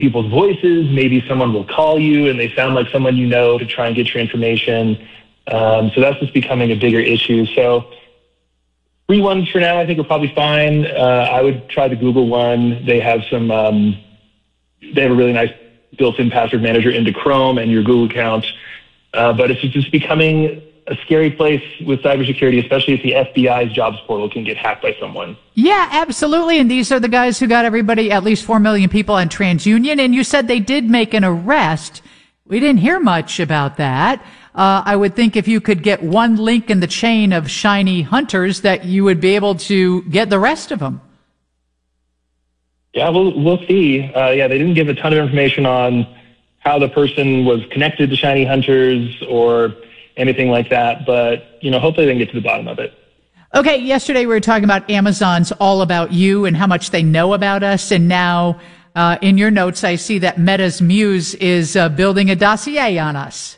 people's voices. Maybe someone will call you and they sound like someone you know to try and get your information. So that's just becoming a bigger issue. So free ones for now, I think are probably fine. I would try the Google one. They have some, they have a really nice built-in password manager into Chrome and your Google account. But it's just becoming a scary place with cybersecurity, especially if the FBI's jobs portal can get hacked by someone. Yeah, absolutely. And these are the guys who got everybody, at least 4 million people on TransUnion. And you said they did make an arrest. We didn't hear much about that. I would think if you could get one link in the chain of shiny hunters that you would be able to get the rest of them. Yeah, we'll see. Yeah, they didn't give a ton of information on how the person was connected to shiny hunters or anything like that. But, hopefully they can get to the bottom of it. Okay, yesterday we were talking about Amazon's All About You and how much they know about us. And now in your notes, I see that Meta's Muse is building a dossier on us.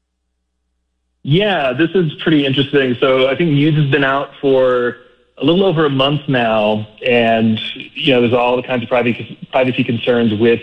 Yeah, this is pretty interesting. So I think Muse has been out for a little over a month now. And, there's all the kinds of privacy concerns with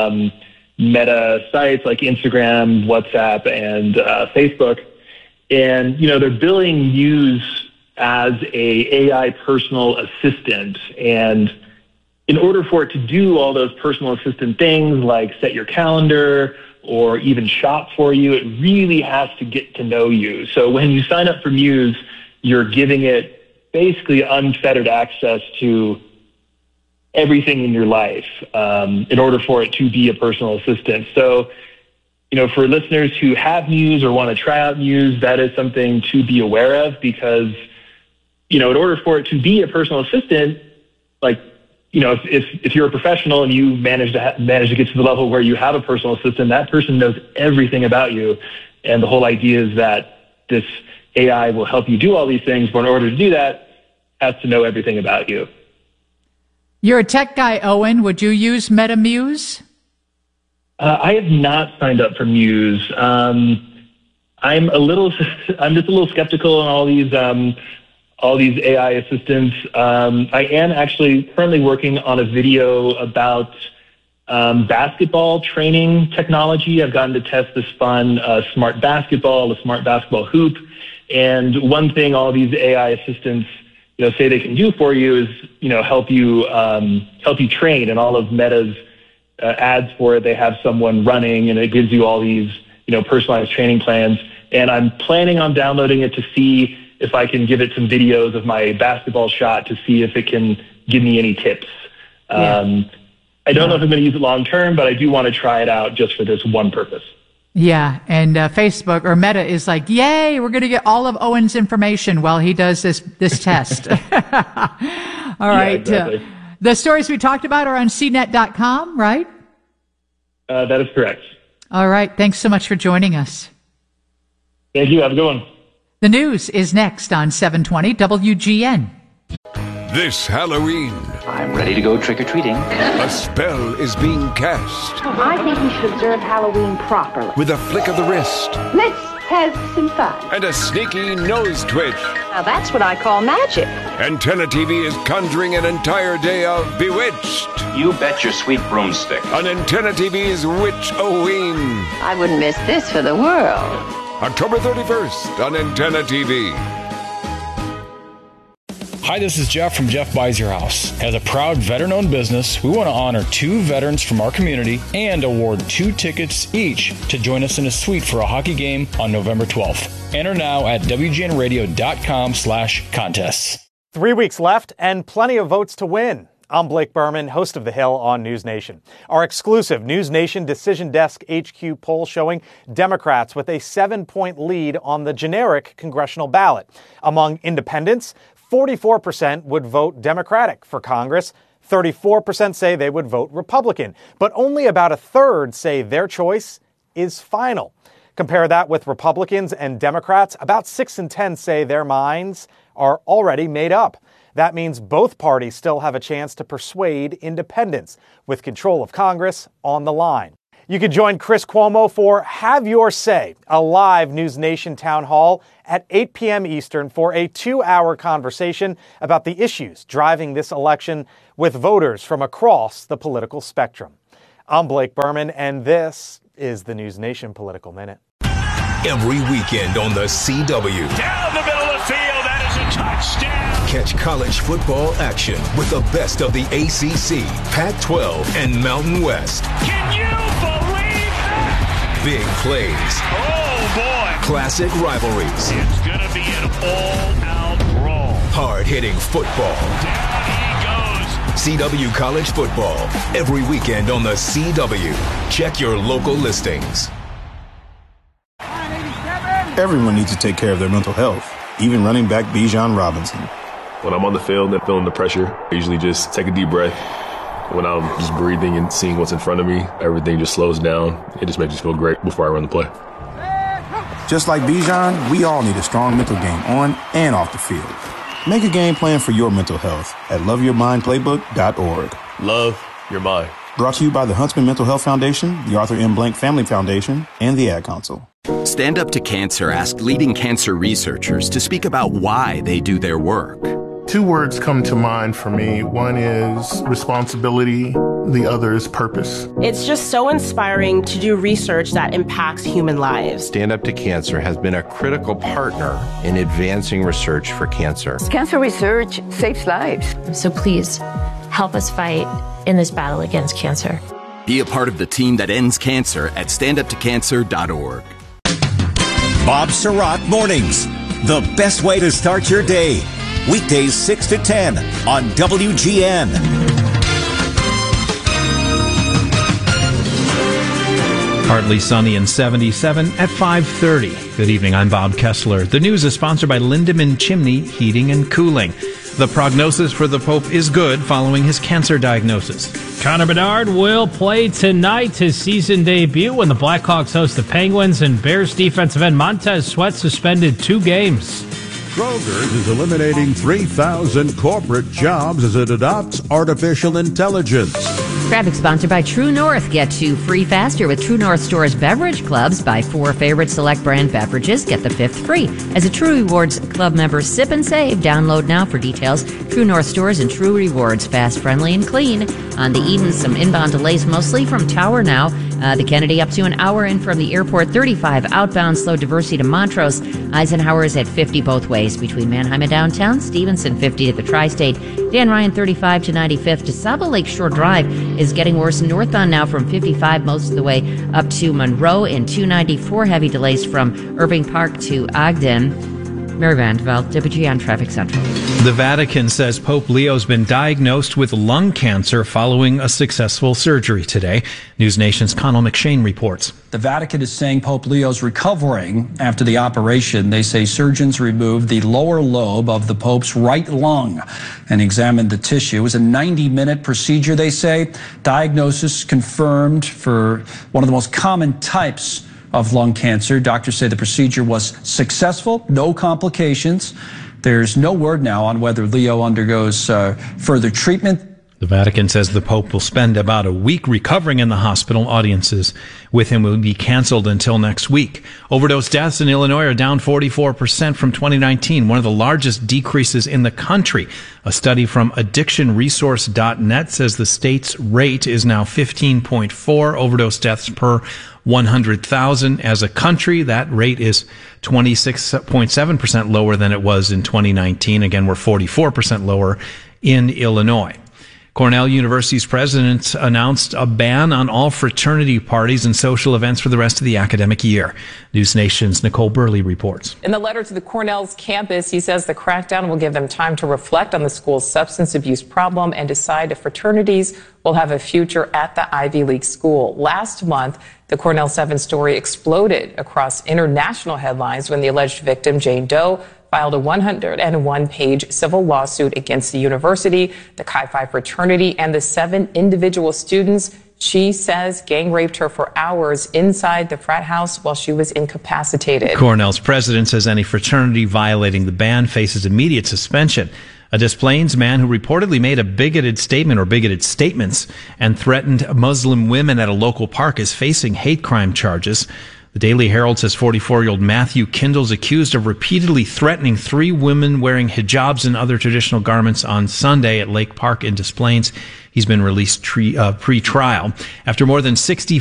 Meta sites like Instagram, WhatsApp, and Facebook. And, they're billing Muse as a AI personal assistant. And in order for it to do all those personal assistant things like set your calendar or even shop for you, it really has to get to know you. So when you sign up for Muse, you're giving it basically unfettered access to everything in your life in order for it to be a personal assistant. So, for listeners who have Muse or want to try out Muse, that is something to be aware of because, in order for it to be a personal assistant, like, if you're a professional and you manage to get to the level where you have a personal assistant, that person knows everything about you. And the whole idea is that this AI will help you do all these things, but in order to do that, it has to know everything about you. You're a tech guy, Owen. Would you use MetaMuse? I have not signed up for Muse. I'm just a little skeptical on all these AI assistants. I am actually currently working on a video about basketball training technology. I've gotten to test this fun smart basketball, the smart basketball hoop. And one thing all these AI assistants, say they can do for you is, help you train. And all of Meta's ads for it, they have someone running, and it gives you all these, personalized training plans. And I'm planning on downloading it to see if I can give it some videos of my basketball shot to see if it can give me any tips. I don't know if I'm going to use it long term, but I do want to try it out just for this one purpose. Yeah, and Facebook or Meta is like, yay, we're going to get all of Owen's information while he does this test. All right. Exactly. The stories we talked about are on CNET.com, right? That is correct. All right. Thanks so much for joining us. Thank you. Have a good one. The news is next on 720 WGN. This Halloween, I'm ready to go trick-or-treating. a spell is being cast I think we should observe Halloween properly. with a flick of the wrist Let's have some fun. and a sneaky nose twitch. Now that's what I call magic. Antenna TV is conjuring an entire day of Bewitched You bet your sweet broomstick. on Antenna TV's Witch-O-Ween. I wouldn't miss this for the world. October 31st on Antenna TV. Hi, this is Jeff from Jeff Buys Your House. As a proud veteran-owned business, we want to honor 2 veterans from our community and award 2 tickets each to join us in a suite for a hockey game on November 12th. Enter now at WGNradio.com/contests. 3 weeks left and plenty of votes to win. I'm Blake Berman, host of The Hill on News Nation. Our exclusive News Nation Decision Desk HQ poll showing Democrats with a 7-point lead on the generic congressional ballot. Among independents, 44% would vote Democratic for Congress. 34% say they would vote Republican. But only about a third say their choice is final. Compare that with Republicans and Democrats. About 6 in 10 say their minds are already made up. That means both parties still have a chance to persuade independents, with control of Congress on the line. You can join Chris Cuomo for Have Your Say, a live News Nation town hall at 8 p.m. Eastern for a 2-hour conversation about the issues driving this election with voters from across the political spectrum. I'm Blake Berman, and this is the News Nation Political Minute. Every weekend on the CW. Down the middle of the field, that is a touchdown. Catch college football action with the best of the ACC, Pac-12, and Mountain West. Can you believe that? Big plays. Oh, boy. Classic rivalries. It's going to be an all-out brawl. Hard-hitting football. Down he goes. CW College Football. Every weekend on the CW. Check your local listings. Everyone needs to take care of their mental health, even running back Bijan Robinson. When I'm on the field and feeling the pressure, I usually just take a deep breath. When I'm just breathing and seeing what's in front of me, everything just slows down. It just makes me feel great before I run the play. Just like Bijan, we all need a strong mental game on and off the field. Make a game plan for your mental health at loveyourmindplaybook.org. Love your mind. Brought to you by the Huntsman Mental Health Foundation, the Arthur M. Blank Family Foundation, and the Ad Council. Stand Up to Cancer asked leading cancer researchers to speak about why they do their work. Two words come to mind for me. One is responsibility. The other is purpose. It's just so inspiring to do research that impacts human lives. Stand Up to Cancer has been a critical partner in advancing research for cancer. Cancer research saves lives. So please, help us fight in this battle against cancer. Be a part of the team that ends cancer at standuptocancer.org. Bob Surratt Mornings, the best way to start your day. Weekdays 6 to 10 on WGN. Partly sunny and 77 at 5:30. Good evening, I'm Bob Kessler. The news is sponsored by Lindemann Chimney Heating and Cooling. The prognosis for the Pope is good following his cancer diagnosis. Connor Bedard will play tonight, his season debut when the Blackhawks host the Penguins, and Bears defensive end Montez Sweat suspended 2 games. Kroger's is eliminating 3,000 corporate jobs as it adopts artificial intelligence. Traffic sponsored by True North. Get to free faster with True North Store's beverage clubs. Buy 4 favorite select brand beverages, get the 5th free. As a True Rewards Club member, sip and save. Download now for details. True North Stores and True Rewards. Fast, friendly, and clean. On the Eden, some inbound delays mostly from Tower now. The Kennedy up to an hour in from the airport. 35 outbound, slow Diversity to Montrose. Eisenhower is at 50 both ways between Manheim and downtown. Stevenson 50 at the Tri-State. Dan Ryan 35 to 95th to Saba Lakeshore Drive is getting worse northbound now from 55 most of the way up to Monroe, and 294 heavy delays from Irving Park to Ogden. Mary Vanderveld, WGN Traffic Central. The Vatican says Pope Leo's been diagnosed with lung cancer following a successful surgery today. News Nation's Connell McShane reports. The Vatican is saying Pope Leo's recovering after the operation. They say surgeons removed the lower lobe of the Pope's right lung and examined the tissue. It was a 90-minute procedure, they say. Diagnosis confirmed for one of the most common types of lung cancer. Doctors say the procedure was successful, no complications. There's no word now on whether Leo undergoes further treatment. The Vatican says the Pope will spend about a week recovering in the hospital. Audiences with him will be canceled until next week. Overdose deaths in Illinois are down 44% from 2019, one of the largest decreases in the country. A study from addictionresource.net says the state's rate is now 15.4 overdose deaths per 100,000. As a country, that rate is 26.7% lower than it was in 2019. Again, we're 44% lower in Illinois. Cornell University's president announced a ban on all fraternity parties and social events for the rest of the academic year. News Nation's Nicole Burley reports. In the letter to the Cornell's campus, he says the crackdown will give them time to reflect on the school's substance abuse problem and decide if fraternities will have a future at the Ivy League school. Last month, the Cornell 7 story exploded across international headlines when the alleged victim, Jane Doe, filed a 101-page civil lawsuit against the university, the Chi Phi fraternity, and the 7 individual students she says gang raped her for hours inside the frat house while she was incapacitated. Cornell's president says any fraternity violating the ban faces immediate suspension. A Des Plaines man who reportedly made a bigoted statement or bigoted statements and threatened Muslim women at a local park is facing hate crime charges. The Daily Herald says 44-year-old Matthew Kindle's accused of repeatedly threatening 3 women wearing hijabs and other traditional garments on Sunday at Lake Park in Des Plaines. He's been released pre-trial. After more than 60